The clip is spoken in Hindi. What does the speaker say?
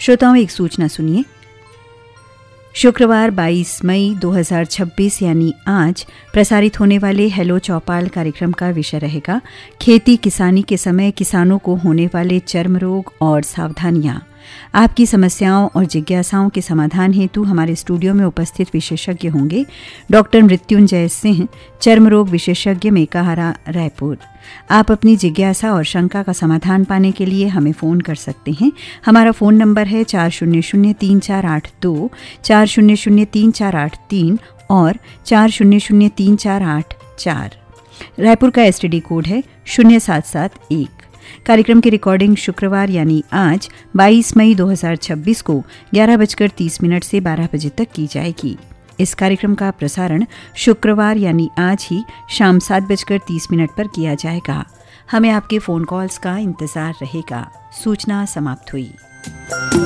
श्रोताओं, एक सूचना सुनिए। शुक्रवार 22 मई 2026 यानी आज प्रसारित होने वाले हेलो चौपाल कार्यक्रम का विषय रहेगा खेती किसानी के समय किसानों को होने वाले चर्म रोग और सावधानियां। आपकी समस्याओं और जिज्ञासाओं के समाधान हेतु हमारे स्टूडियो में उपस्थित विशेषज्ञ होंगे डॉक्टर मृत्युंजय सिंह, चर्म रोग विशेषज्ञ, मेकाहारा, रायपुर। आप अपनी जिज्ञासा और शंका का समाधान पाने के लिए हमें फ़ोन कर सकते हैं। हमारा फ़ोन नंबर है 40034824, 400348 और 400348 रायपुर का STD कोड है 0771। कार्यक्रम की रिकॉर्डिंग शुक्रवार यानी आज 22 मई 2026 को 11:30 से 12 बजे तक की जाएगी। इस कार्यक्रम का प्रसारण शुक्रवार यानी आज ही शाम 7:30 पर किया जाएगा। हमें आपके फ़ोन कॉल्स का इंतज़ार रहेगा। सूचना समाप्त हुई।